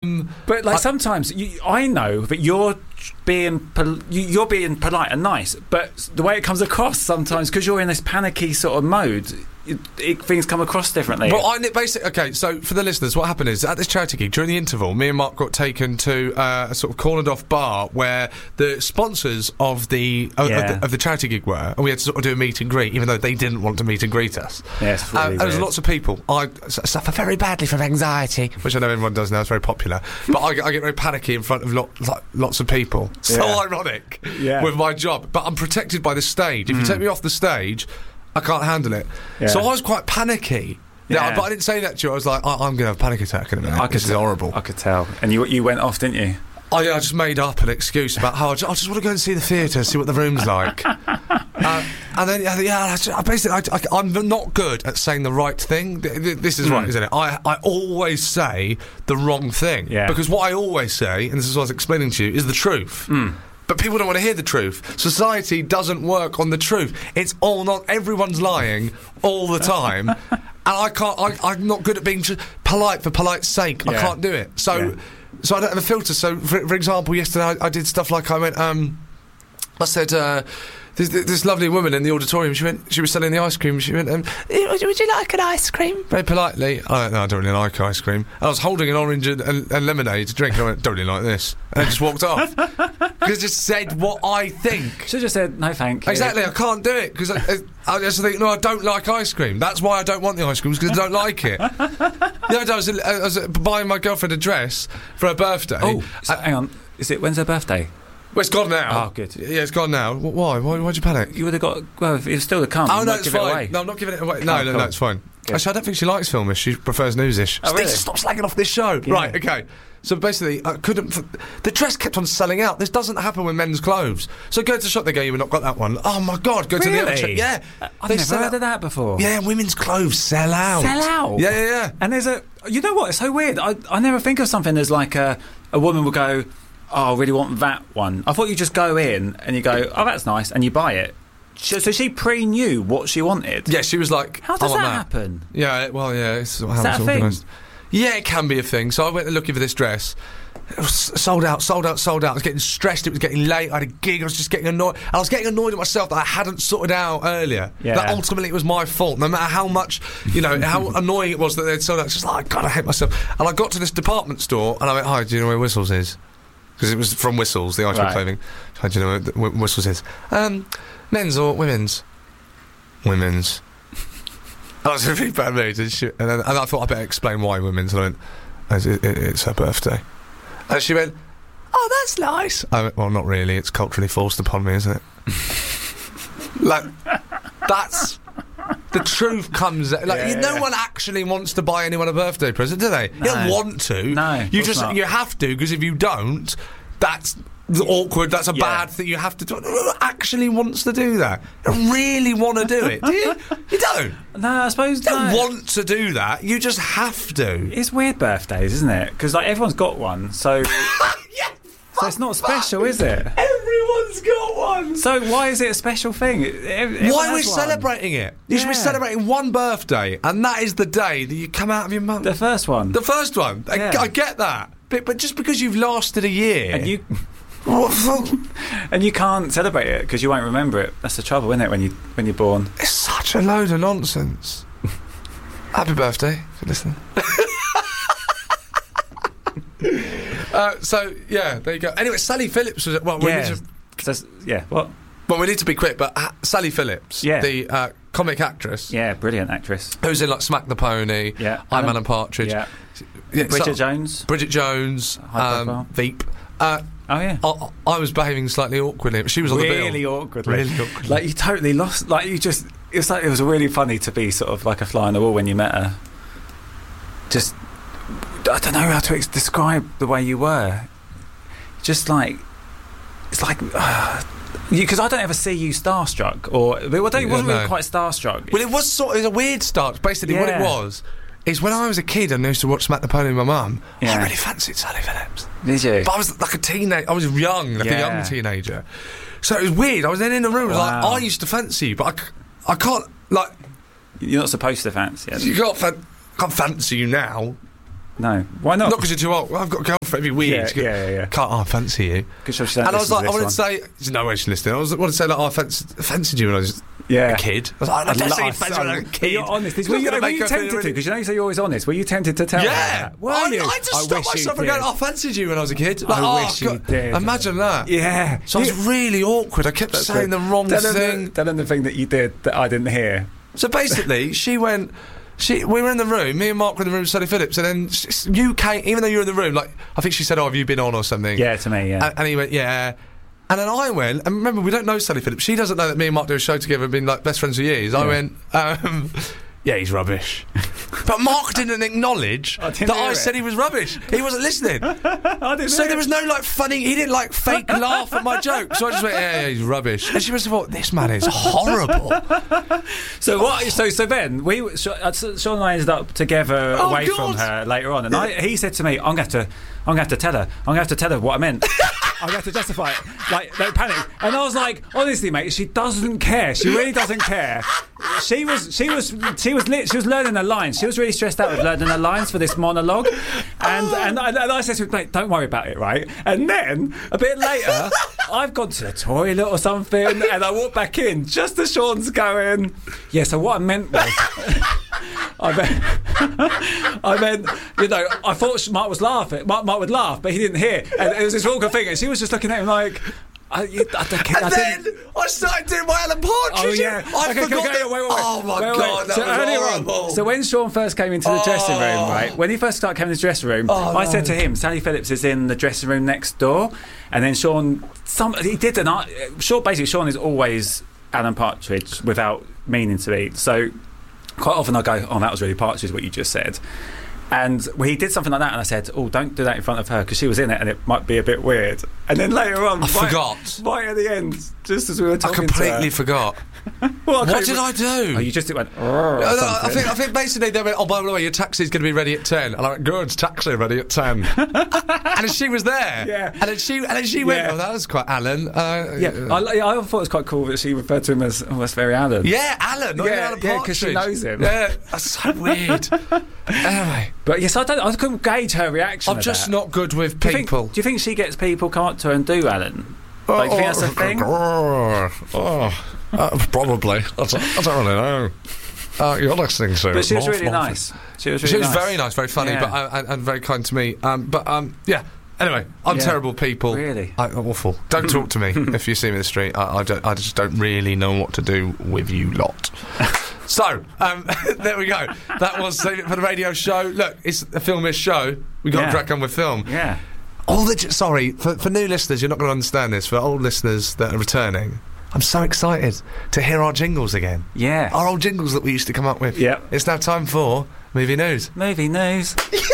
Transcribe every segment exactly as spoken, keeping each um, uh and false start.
Um, but like I, sometimes you, I know that you're being pol- you, you're being polite and nice, but the way it comes across sometimes, because you're in this panicky sort of mode, it, it, things come across differently. Well, I basically okay. So for the listeners, what happened is at this charity gig during the interval, me and Mark got taken to uh, a sort of cornered off bar where the sponsors of the, uh, yeah. of the of the charity gig were, and we had to sort of do a meet and greet, even though they didn't want to meet and greet us. Yes, really uh, there was lots of people. I suffer very badly from anxiety, which I know everyone does now. It's very popular, but I, I get very panicky in front of lot, like, lots of people. So yeah. ironic yeah. with my job, but I'm protected by the stage. If mm. you take me off the stage, I can't handle it. Yeah. So I was quite panicky. Yeah. No, but I didn't say that to you. I was like, I- I'm going to have a panic attack in a minute. I could this is horrible. I could tell. And you you went off, didn't you? I, I just made up an excuse about how I just, I just want to go and see the theatre, see what the room's like. uh, and then, yeah, yeah I just, I basically, I, I, I'm not good at saying the right thing. This is mm. right, isn't it? I, I always say the wrong thing. Yeah. Because what I always say, and this is what I was explaining to you, is the truth. Mm. But people don't want to hear the truth. Society doesn't work on the truth. It's all not. Everyone's lying all the time, and I can't. I, I'm not good at being tr- polite for polite's sake. Yeah. I can't do it. So, yeah. so I don't have a filter. So, for, for example, yesterday I, I did stuff like I went. Um, I said. Uh, This, this lovely woman in the auditorium, she went. She was selling the ice cream. She went, um, "Would you like an ice cream?" Very politely. I don't know. I don't really like ice cream. I was holding an orange and, and, and lemonade to drink. And I went, "Don't really like this," and I just walked off because I just said what I think. Should have just said no, thank you. Exactly. I can't do it because I, I, I just think no. I don't like ice cream. That's why I don't want the ice cream because I don't like it. The other day I was, I was buying my girlfriend a dress for her birthday. Oh, so, hang on. Is it when's her birthday? Well, it's gone now. Oh, good. Yeah, it's gone now. Why? Why? Why'd you panic? You would have got. Well, if it was still to come. Oh you no, might it's give fine. It away. No, I'm not giving it away. No, Oh, no, cool. no, it's fine. Good. Actually, I don't think she likes filmish. She prefers newsish. Oh, really? Stop slagging off this show. Yeah. Right. Okay. So basically, I couldn't. F- the dress kept on selling out. This doesn't happen with men's clothes. So go to the shop. They go, "You've not got that one." Oh my god! Go really? to the other shop. Yeah, I've they never sell heard out. of that before. Yeah, women's clothes sell out. Sell out. Yeah, yeah, yeah. And there's a. You know what? It's so weird. I I never think of something as like a a woman will go, "Oh, I really want that one." I thought you just go in and you go, "Oh, that's nice," and you buy it. So, so she pre-knew what she wanted. Yeah, she was like, "How does I want that, that happen?" Yeah, well, yeah, it's how Is that it's a thing? organised. Yeah, it can be a thing. So I went looking for this dress. It was sold out, sold out, sold out. I was getting stressed. It was getting late. I had a gig. I was just getting annoyed. And I was getting annoyed at myself that I hadn't sorted out earlier. Yeah. That ultimately it was my fault. No matter how much, you know, how annoying it was that they'd sold out. It's just like, God, I hate myself. And I got to this department store and I went, "Hi, do you know where Whistles is?" Because it was from Whistles, the item Right. clothing. Hi, do you know where the- where Whistles is? Um, men's or women's? Women's. I was in a really bad mood, and, she, and, then, and I thought I better explain why women's. And I went, it, it, it's her birthday. And she went, "Oh, that's nice." I went, "Well, not really. It's culturally forced upon me, isn't it?" Like, that's... The truth comes... Like, Yeah, you, no yeah. one actually wants to buy anyone a birthday present, do they? No. You don't want to. No, of You course just... not. You have to, because if you don't, that's... awkward, that's a Yeah. bad thing you have to do. Who actually wants to do that? You don't really want to do it, do you? You don't. No, I suppose You don't no. want to do that, you just have to. It's weird birthdays, isn't it? Because like everyone's got one, so Yeah, so it's not special, is it? everyone's got one. So why is it a special thing? Ev- everyone Why are we has one. celebrating it? You should be Yeah. celebrating one birthday, and that is the day that you come out of your mum. The first one, The first one. I- Yeah. I, get that. But, but just because you've lasted a year... and you and you can't celebrate it because you won't remember it. That's the trouble, isn't it? When you when you're born. It's such a load of nonsense. Happy birthday, if you're listening. uh, so, yeah, there you go. Anyway, Sally Phillips was... Well, we Yeah, need to, 'cause that's- yeah. What? well, we need to be quick, but uh, Sally Phillips, Yeah. the uh, comic actress, Yeah, brilliant actress. who's in, like, Smack the Pony, Yeah, I'm Alan- Alan Partridge. Yeah, Yeah, Bridget so- Jones. Bridget Jones, High um, profile. Veep. Uh, Oh yeah. I, I was behaving slightly awkwardly. She was on the bill. Really awkwardly. Really awkwardly. Like you totally lost. Like you just. It was like it was really funny to be sort of like a fly on the wall when you met her. Just. I don't know how to ex- describe the way you were. Just like. It's like. Uh, because I don't ever see you starstruck, or well, I don't, it Yeah, wasn't no. really quite starstruck. Well, it was sort of it was a weird start. Basically, what it Yeah. was is when I was a kid and I used to watch Smack the Pony with my mum, Yeah. I really fancied Sally Phillips. Did you? But I was like a teenager. I was young, like a Yeah. young teenager. So it was weird. I was then in the room. It was Wow. like, I used to fancy you, but I, c- I can't, like, You're not supposed to fancy it. you can't, fan- can't fancy you now. No. Why not? Not because you're too old. Well, I've got a girlfriend. It'd be weird. Yeah, yeah, yeah, yeah. Can't, oh, I fancy you. Sure and I was like, I wanted to say, there's no way she's listening. I was, I wanted to say, like, oh, I fancied, fancied you when I was yeah. a kid. I was like, I definitely fancied when I was a kid. You're honest. Were you, were you tempted to? Because you know you say you're always honest. Were you tempted to tell yeah. her that? Were I, you? I just I stopped myself from going, oh, I fancied you when I was a kid. Like, I oh, wish God. you did. Imagine that. Yeah. So you, I was really awkward. I kept That's saying it. the wrong tell thing. The, tell them the thing that you did that I didn't hear. So basically, she went... She, we were in the room, me and Mark were in the room with Sally Phillips, and then she, you came, even though you were in the room, like, I think she said, oh, have you been on or something? Yeah, to me, yeah. And, and he went, yeah. And then I went, and remember, we don't know Sally Phillips. She doesn't know that me and Mark do a show together and been, like, best friends for years. Yeah. I went, um, yeah, he's rubbish. But Mark didn't acknowledge I didn't that I it. said he was rubbish. He wasn't listening. I didn't So hear there was no, like, funny... He didn't, like, fake laugh at my joke. So I just went, yeah, yeah, he's rubbish. And she must have thought, this man is horrible. So what? So so then we Sean and I ended up together Oh, away God. from her later on, and I, he said to me, "I'm going to have to, I'm going to have to tell her. I'm going to have to tell her what I meant. I'm going to have to justify it. Like, don't panic." And I was like, "Honestly, mate, she doesn't care. She really doesn't care. She was, she was, she was, lit, she was learning her lines. She was really stressed out with learning her lines for this monologue." And Oh. and, I, and I said to her, "Mate, don't worry about it, right?" And then a bit later, I've gone to the toilet or something, and I walk back in just as Sean's going, "Yeah, so what I meant was," I meant, I meant, you know, I thought Mark was laughing. Mark, Mark would laugh, but he didn't hear. And it was this awkward thing, and she was just looking at him like, I, you, I don't care. And I then didn't- I started doing my Alan Partridge. Oh yeah, I Okay, forgot okay, that. wait, wait, wait. Oh my Wait, wait, God, wait. that so was earlier horrible. on, so when Sean first came into the dressing room, Oh. right? When he first started coming into the dressing room, Oh, I said no. to him, "Sally Phillips is in the dressing room next door," and then Sean, some he did an art. Sean basically, Sean is always Alan Partridge without meaning to be. So quite often I go, "Oh, that was really Partridge what you just said." And well, he did something like that, and I said, "Oh, don't do that in front of her because she was in it, and it might be a bit weird." And then later on, I right, forgot. right at the end, just as we were I talking, completely to forgot. her, well, What okay, did I do? Oh, you just went. No, no, I think I think basically they went, "Oh, by the way, your taxi's going to be ready at ten." And I went, "Good, taxi ready at ten." And then she was there. Yeah. And then she and then she went, Yeah. "Oh, that was quite Alan." Uh, Yeah, I, I thought it was quite cool that she referred to him as, oh, that's very Alan. yeah, Alan. Not Yeah, even Alan yeah, 'cause she Partridge. knows him. Yeah, that's so weird. Anyway, But yes, I don't. I couldn't gauge her reaction. I'm to just that. not good with Do you, think, people. do you think she gets people come up to her and do Alan? Like, do you think that's a thing? Oh, oh, uh, probably. I don't, I don't really know. Uh, you're listening to. But she was Morph, really Morph. nice. She was really She was nice. very nice, very funny, Yeah. but uh, and, and very kind to me. Um, but um, yeah. Anyway, I'm Yeah. terrible people. Really? I, I'm awful. Don't talk to me if you see me in the street. I, I, don't, I just don't really know what to do with you lot. So, um, there we go. That was Save It for the Radio show. Look, it's a filmish show. We got to Yeah. crack on with film. Yeah. All the j- sorry for, for new listeners, you're not going to understand this. For old listeners that are returning, I'm so excited to hear our jingles again. Yeah. Our old jingles that we used to come up with. Yep. It's now time for movie news. Movie news.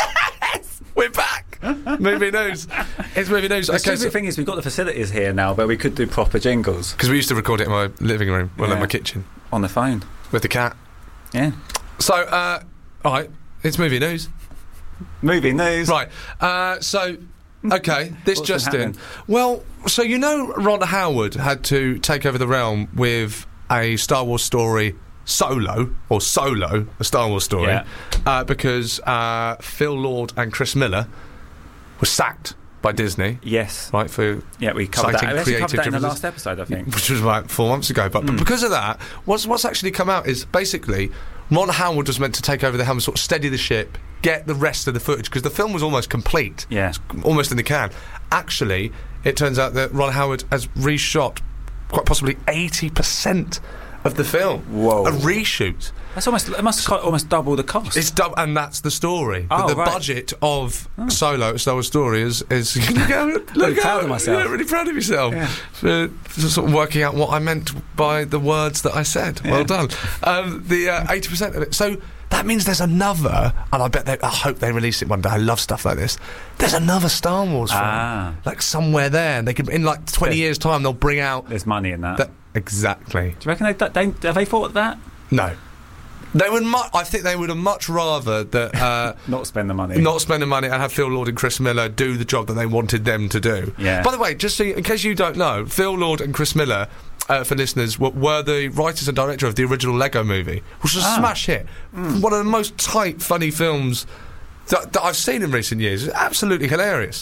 We're back. Movie news. It's movie news. The Okay, stupid thing is we've got the facilities here now where we could do proper jingles because we used to record it in my living room, well, in Yeah. my kitchen on the phone. with the cat. Yeah. So, uh, all right, it's movie news. Movie news. Right. Uh, so, okay, this What's just been in. happening? Well, so you know, Ron Howard had to take over the realm with a Star Wars story solo or solo a Star Wars story Yeah. uh, because uh, Phil Lord and Chris Miller were sacked by Disney. Yes. Right, for Yeah, we covered that. citing We actually covered creative that in the differences. last episode, I think. which was about four months ago. But, Hmm. but because of that, what's what's actually come out is basically Ron Howard was meant to take over the helm, sort of steady the ship, get the rest of the footage because the film was almost complete, Yeah. almost in the can. Actually, it turns out that Ron Howard has reshot quite possibly eighty percent of the film. Whoa. A reshoot. That's almost. It must co- almost double the cost. It's dub- and that's the story. Oh, the the right. budget of Solo, Star Wars Story is is. look how, look Really proud how- of myself. Yeah, really proud of yourself Yeah. for, for sort of working out what I meant by the words that I said. Yeah. Well done. Um, the uh, eighty percent of it. So that means there's another, and I bet they, I hope they release it one day. I love stuff like this. There's another Star Wars film, Ah. like somewhere there. And they could in like twenty There's- years' time they'll bring out There's money in that. that exactly. Do you reckon they, they have they thought of that? No. They would. Mu- I think they would have much rather that uh, Not spend the money. not spend the money and have Phil Lord and Chris Miller do the job that they wanted them to do. Yeah. By the way, just so you, in case you don't know, Phil Lord and Chris Miller, uh, for listeners, were, were the writers and director of the original Lego Movie, which was a Ah. smash hit. One of the most tight, funny films that, that I've seen in recent years is absolutely hilarious.